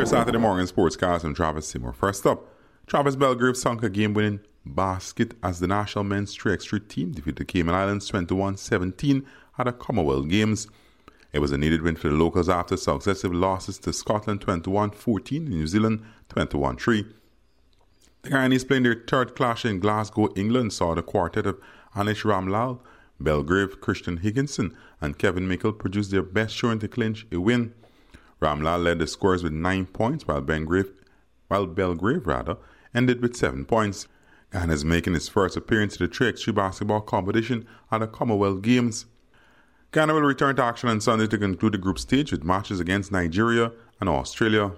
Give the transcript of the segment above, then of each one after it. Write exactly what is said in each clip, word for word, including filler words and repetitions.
your Saturday morning sportscast. I'm Travis Seymour. First up, Travis Belgrave sunk a game-winning basket as the national men's three by three team defeated the Cayman Islands twenty-one seventeen at the Commonwealth Games. It was a needed win for the locals after successive losses to Scotland twenty-one fourteen and New Zealand twenty-one three. The Guyanese playing their third clash in Glasgow, England, saw the quartet of Anish Ramlal, Belgrave, Christian Higginson and Kevin Mickle produce their best showing to clinch a win. Ramlal led the scores with nine points while Belgrave, while Belgrave rather, ended with seven points. Ghana is making its first appearance in the three by three basketball competition at the Commonwealth Games. Ghana will return to action on Sunday to conclude the group stage with matches against Nigeria and Australia.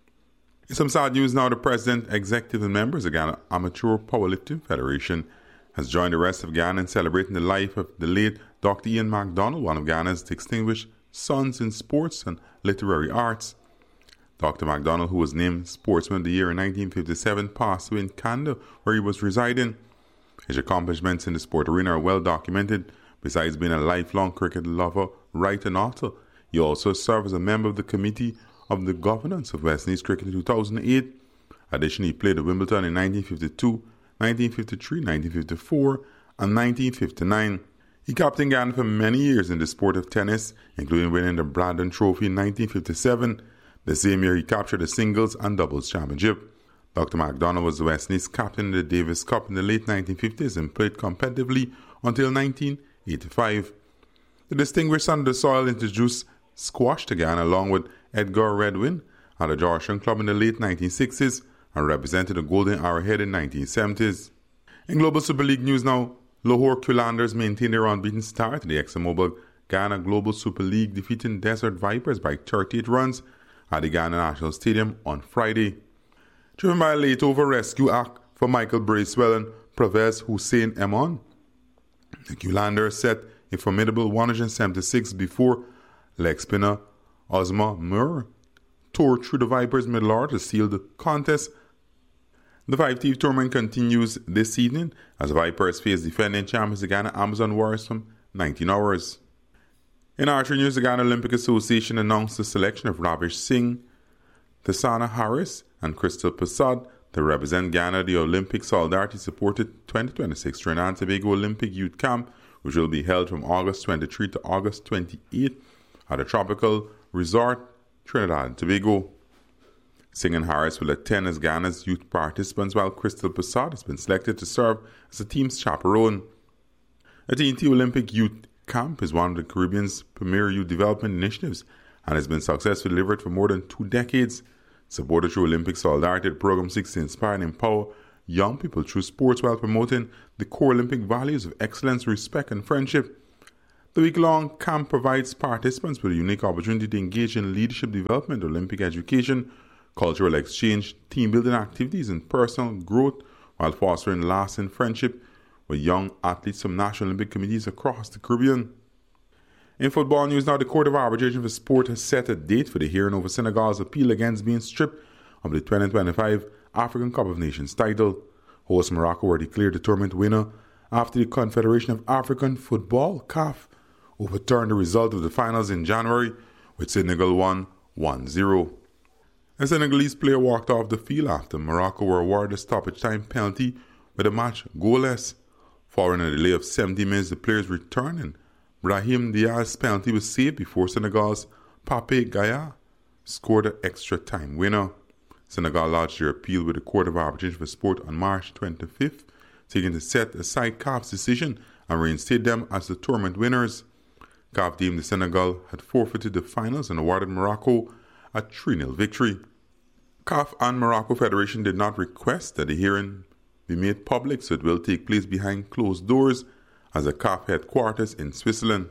In some sad news now, the president, executive and members of Ghana Amateur Powerlifting Federation has joined the rest of Ghana in celebrating the life of the late Doctor Ian MacDonald, one of Ghana's distinguished sons in sports and literary arts. Doctor MacDonald, who was named Sportsman of the Year in nineteen fifty-seven, passed away in Canada, where he was residing. His accomplishments in the sport arena are well documented. Besides being a lifelong cricket lover, writer and author, he also served as a member of the Committee of the Governance of West Indies Cricket in two thousand eight. Additionally, he played at Wimbledon in nineteen fifty-two, nineteen fifty-three, nineteen fifty-four and nineteen fifty-nine. He captained Ghana for many years in the sport of tennis, including winning the Brandon Trophy in nineteen fifty-seven. The same year, he captured the singles and doubles championship. Doctor MacDonald was the West Indies captain in the Davis Cup in the late nineteen fifties and played competitively until nineteen eighty-five. The distinguished son of the soil introduced squash to Ghana along with Edgar Redwin at the Georgetown Club in the late nineteen sixties and represented the Golden Arrowhead in the nineteen seventies. In Global Super League news now, Lahore Quilanders maintained their unbeaten start in the ExxonMobil Ghana Global Super League, defeating Desert Vipers by thirty-eight runs at the Ghana National Stadium on Friday. Driven by a late-over rescue act for Michael Bracewell and Pervez Hussein Emon, the Quilanders set a formidable one hundred seventy-six before leg spinner Ozma Mur tore through the Vipers' middle order to seal the contest. The five-team tournament continues this evening as the Vipers face defending champions the Ghana Amazon Warriors from nineteen hours. In archery news, the Ghana Olympic Association announced the selection of Ravish Singh, Tasana Harris and Crystal Prasad to represent Ghana at the Olympic Solidarity-supported twenty twenty-six Trinidad and Tobago Olympic Youth Camp, which will be held from August twenty-third to August twenty-eighth at a tropical resort, Trinidad and Tobago. Singh and Harris will attend as Ghana's youth participants, while Crystal Prasad has been selected to serve as the team's chaperone. The T N T Olympic Youth Camp is one of the Caribbean's premier youth development initiatives and has been successfully delivered for more than two decades. Supported through Olympic Solidarity, the program seeks to inspire and empower young people through sports while promoting the core Olympic values of excellence, respect, and friendship. The week-long camp provides participants with a unique opportunity to engage in leadership development, Olympic education, cultural exchange, team-building activities, and personal growth while fostering lasting friendship with young athletes from national Olympic committees across the Caribbean. In football news now, the Court of Arbitration for Sport has set a date for the hearing over Senegal's appeal against being stripped of the twenty twenty-five African Cup of Nations title. Host Morocco were declared the tournament winner after the Confederation of African Football, C A F, overturned the result of the finals in January, with Senegal won one zero. A Senegalese player walked off the field after Morocco were awarded a stoppage time penalty with a match goalless. Following a delay of seventy minutes, the players returned and Brahim Diaz's penalty was saved before Senegal's Pape Gaya scored an extra time winner. Senegal lodged their appeal with the Court of Arbitration for Sport on March twenty-fifth, seeking to set aside C A F's decision and reinstate them as the tournament winners. C A F deemed the Senegal had forfeited the finals and awarded Morocco a three nil victory. C A F and Morocco Federation did not request that the hearing be made public, so it will take place behind closed doors as a C A F headquarters in Switzerland.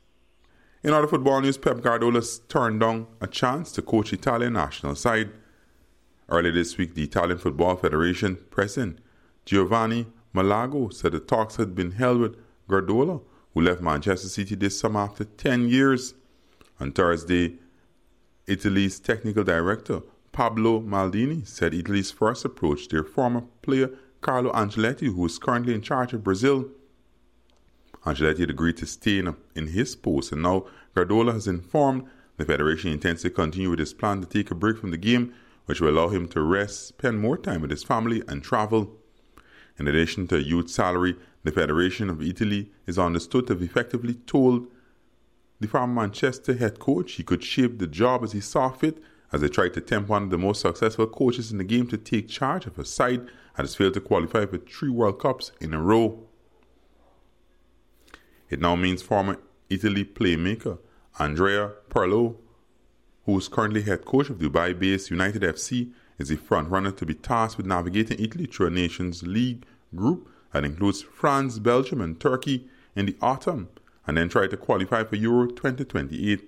In other football news, Pep Guardiola turned down a chance to coach Italian national side. Earlier this week, the Italian Football Federation president Giovanni Malago said the talks had been held with Guardiola, who left Manchester City this summer after ten years. On Thursday, Italy's technical director Pablo Maldini said Italy's first approached their former player Carlo Ancelotti, who is currently in charge of Brazil. Ancelotti had agreed to stay in, in his post, and now Guardiola has informed the federation intends to continue with his plan to take a break from the game which will allow him to rest, spend more time with his family, and travel. In addition to a youth salary, the Federation of Italy is understood to have effectively told the former Manchester head coach he could shape the job as he saw fit, as they tried to tempt one of the most successful coaches in the game to take charge of a side that has failed to qualify for three World Cups in a row. It now means former Italy playmaker Andrea Pirlo, who is currently head coach of Dubai-based United F C, is the front-runner to be tasked with navigating Italy through a Nations League group that includes France, Belgium, and Turkey in the autumn, and then try to qualify for Euro twenty twenty-eight.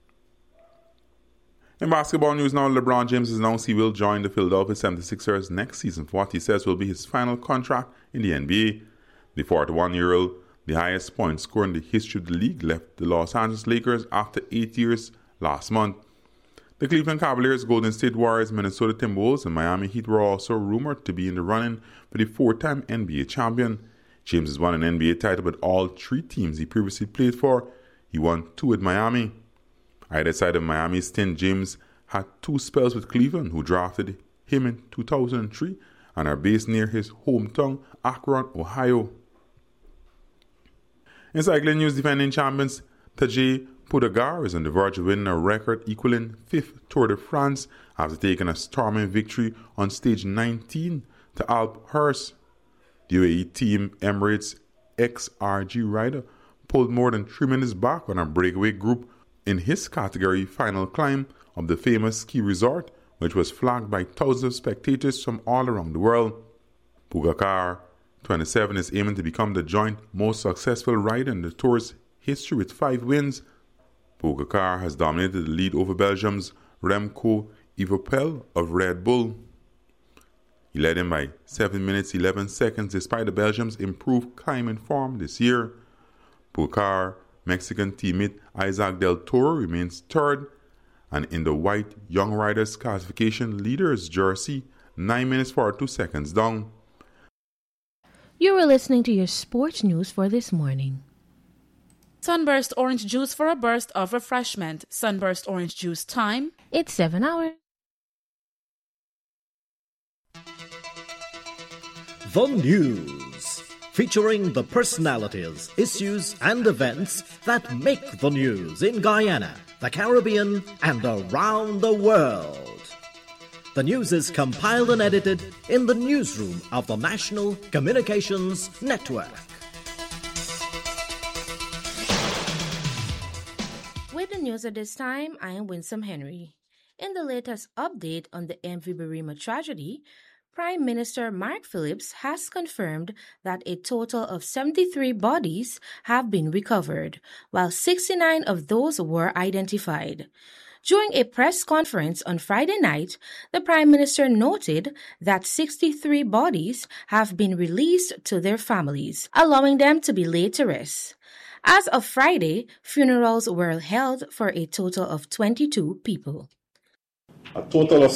In basketball news now, LeBron James has announced he will join the Philadelphia seventy-sixers next season for what he says will be his final contract in the N B A. The forty-one-year-old, the highest point scorer in the history of the league, left the Los Angeles Lakers after eight years last month. The Cleveland Cavaliers, Golden State Warriors, Minnesota Timberwolves, and Miami Heat were also rumored to be in the running for the four-time N B A champion. James has won an N B A title with all three teams he previously played for. He won two with Miami. Either side of Miami's stint, James had two spells with Cleveland, who drafted him in two thousand three and are based near his hometown, Akron, Ohio. In cycling news, defending champions Tadej Pogačar is on the verge of winning a record-equaling fifth Tour de France after taking a storming victory on stage nineteen to Alpe d'Huez. The U A E team Emirates X R G rider pulled more than three minutes back on a breakaway group in his category final climb of the famous ski resort, which was flagged by thousands of spectators from all around the world. Pogačar, twenty-seven, is aiming to become the joint most successful rider in the Tour's history with five wins. Pogačar has dominated the lead over Belgium's Remco Evenepoel of Red Bull. He led him by seven minutes eleven seconds despite the Belgium's improved climbing form this year. Pogačar, Mexican teammate Isaac Del Toro remains third, and in the white young riders classification leaders jersey, nine minutes forty-two seconds down. You were listening to your sports news for this morning. Sunburst orange juice for a burst of refreshment. Sunburst orange juice time. It's seven hours. The News, featuring the personalities, issues, and events that make the news in Guyana, the Caribbean, and around the world. The news is compiled and edited in the newsroom of the National Communications Network. With the news at this time, I am Winsome Henry. In the latest update on the M V Birima tragedy, Prime Minister Mark Phillips has confirmed that a total of seventy-three bodies have been recovered, while sixty-nine of those were identified. During a press conference on Friday night, the Prime Minister noted that sixty-three bodies have been released to their families, allowing them to be laid to rest. As of Friday, funerals were held for a total of twenty-two people. A total of